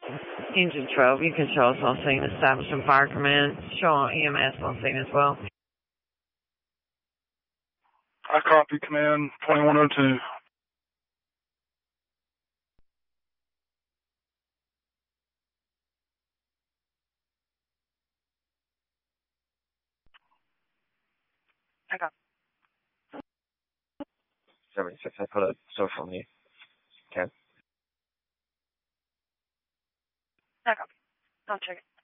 Engine 12, you can show us on scene, establishing fire command, show on EMS on scene as well. I copy command 2102. I got 76, I put a social on you. Ken. I copy. I'll check it.